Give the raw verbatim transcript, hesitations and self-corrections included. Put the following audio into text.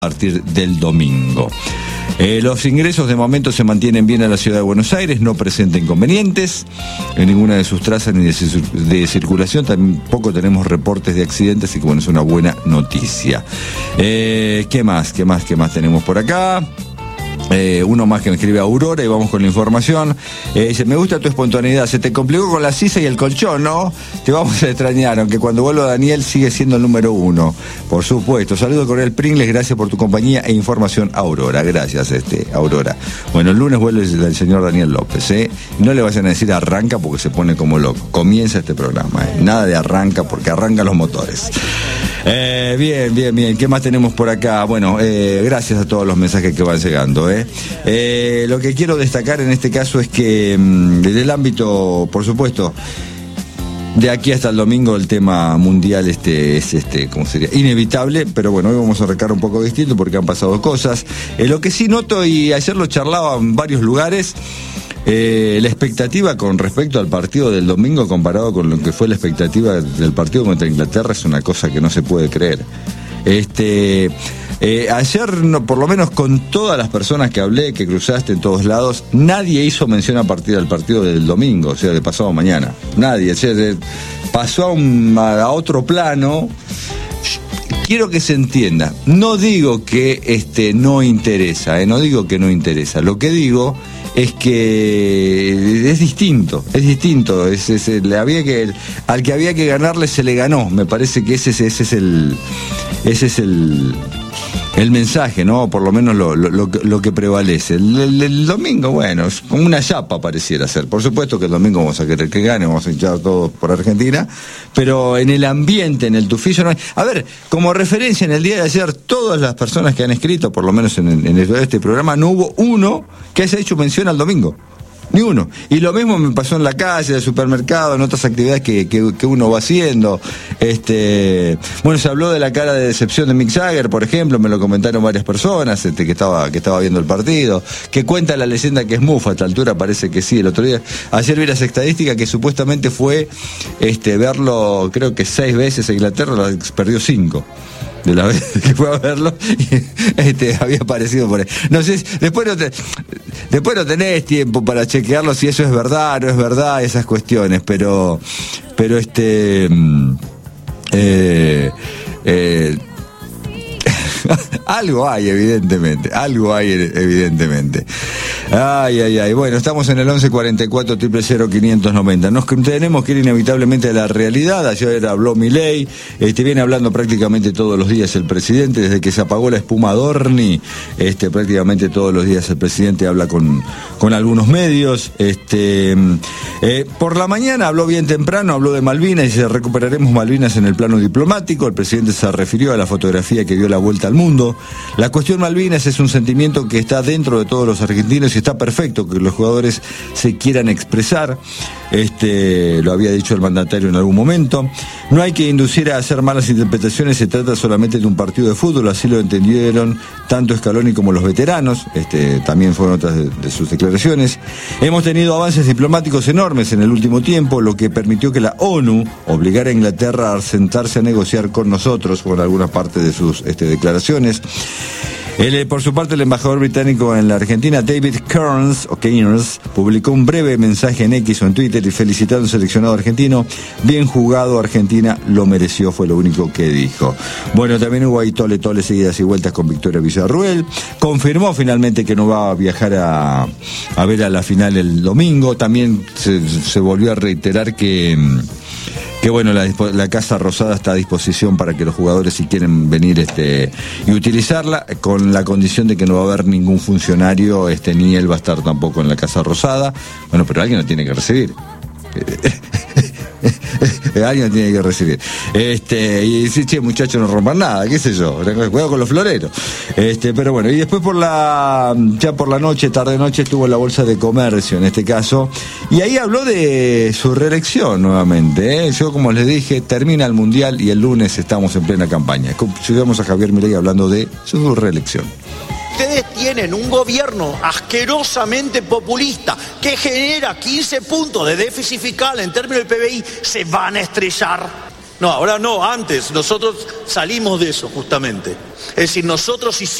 a partir del domingo. Eh, los ingresos de momento se mantienen bien a la ciudad de Buenos Aires, no presenta inconvenientes en ninguna de sus trazas ni de, de circulación, tampoco tenemos reportes de accidentes, así que bueno, es una buena noticia. Eh, ¿Qué más? ¿Qué más? ¿Qué más tenemos por acá? Eh, uno más que me escribe Aurora y vamos con la información. Eh, dice, me gusta tu espontaneidad, se te complicó con la sisa y el colchón, ¿no? Te vamos a extrañar, aunque cuando vuelva Daniel sigue siendo el número uno. Por supuesto. Saludo con el Pringles, gracias por tu compañía e información, Aurora. Gracias, este, Aurora. Bueno, el lunes vuelve el, el señor Daniel López, ¿eh? No le vayan a decir arranca porque se pone como loco. Comienza este programa, ¿eh? Nada de arranca porque arrancan los motores. Eh, bien, bien, bien. ¿Qué más tenemos por acá? Bueno, eh, gracias a todos los mensajes que van llegando, ¿eh? Eh, lo que quiero destacar en este caso es que mmm, desde el ámbito, por supuesto, de aquí hasta el domingo el tema mundial este es este, ¿cómo sería? Inevitable, pero bueno, hoy vamos a arrancar un poco distinto porque han pasado cosas. Eh, lo que sí noto, y ayer lo charlaba en varios lugares, Eh, la expectativa con respecto al partido del domingo comparado con lo que fue la expectativa del partido contra Inglaterra es una cosa que no se puede creer. Este, eh, ayer, no, por lo menos con todas las personas que hablé, que cruzaste en todos lados, nadie hizo mención a partir del partido del domingo, o sea, de pasado mañana. Nadie, o sea, de, pasó a, un, a otro plano. Quiero que se entienda, no digo que este no interesa, eh, no digo que no interesa, lo que digo es que es distinto, es distinto, es, es, le había que, al que había que ganarle se le ganó, me parece que ese, ese es el, ese es el, el mensaje, ¿no? Por lo menos lo, lo, lo, lo que prevalece. El, el, el domingo, bueno, es como una chapa pareciera ser. Por supuesto que el domingo vamos a querer que gane, vamos a hinchar todos por Argentina, pero en el ambiente, en el tufillo, no hay. A ver, como referencia, en el día de ayer, todas las personas que han escrito, por lo menos en, en este programa, no hubo uno que haya hecho mención al domingo. Ni uno. Y lo mismo me pasó en la calle, en el supermercado, en otras actividades que, que, que uno va haciendo. Este, bueno, se habló de la cara de decepción de Mick Jagger, por ejemplo, me lo comentaron varias personas, este, que estaba, que estaba viendo el partido, que cuenta la leyenda que es mufa, a esta altura parece que sí. El otro día, ayer vi las estadísticas que supuestamente fue este, verlo, creo que seis veces en Inglaterra, perdió cinco. De la vez que fue a verlo, este, había aparecido por ahí. No sé, después no, te, después no tenés tiempo para chequearlo si eso es verdad, no es verdad, esas cuestiones, pero, pero este, eh, eh, algo hay, evidentemente, algo hay, evidentemente. Ay, ay, ay. Bueno, estamos en el once cuarenta y cuatro, cero cero cero, quinientos noventa. Nos tenemos que ir inevitablemente a la realidad. Ayer habló Milei, este, viene hablando prácticamente todos los días el presidente, desde que se apagó la espuma Dorni, este, prácticamente todos los días el presidente habla con, con algunos medios. Este, eh, por la mañana habló bien temprano, habló de Malvinas y dice, recuperaremos Malvinas en el plano diplomático. El presidente se refirió a la fotografía que dio la vuelta al mundo. La cuestión Malvinas es un sentimiento que está dentro de todos los argentinos y está perfecto que los jugadores se quieran expresar. Este, lo había dicho el mandatario en algún momento. No hay que inducir a hacer malas interpretaciones, se trata solamente de un partido de fútbol, así lo entendieron tanto Scaloni como los veteranos. Este, también fueron otras de, de sus declaraciones. Hemos tenido avances diplomáticos enormes en el último tiempo, lo que permitió que la ONU obligara a Inglaterra a sentarse a negociar con nosotros, por alguna parte de sus este, declaraciones. El, por su parte, el embajador británico en la Argentina, David Kearns, o Kearns, publicó un breve mensaje en X o en Twitter y felicitó a un seleccionado argentino. Bien jugado, Argentina, lo mereció, fue lo único que dijo. Bueno, también hubo ahí tole tole seguidas y vueltas con Victoria Villarruel. Confirmó finalmente que no va a viajar a, a ver a la final el domingo. También se, se volvió a reiterar que... que bueno, la, la Casa Rosada está a disposición para que los jugadores, si quieren venir este y utilizarla, con la condición de que no va a haber ningún funcionario, este ni él va a estar tampoco en la Casa Rosada. Bueno, pero alguien lo tiene que recibir. Alguien tiene que recibir. Este, y decir, che, muchachos, no rompan nada, qué sé yo, cuidado con los floreros. Este, pero bueno, y después por la, ya por la noche, tarde noche, estuvo en la Bolsa de Comercio, en este caso, y ahí habló de su reelección nuevamente, ¿eh? Yo, como les dije, termina el Mundial y el lunes estamos en plena campaña. Llegamos a Javier Milei hablando de su reelección. Ustedes tienen un gobierno asquerosamente populista que genera quince puntos de déficit fiscal en términos del P B I, se van a estrellar. No, ahora no, antes. Nosotros salimos de eso justamente. Es decir, nosotros hicimos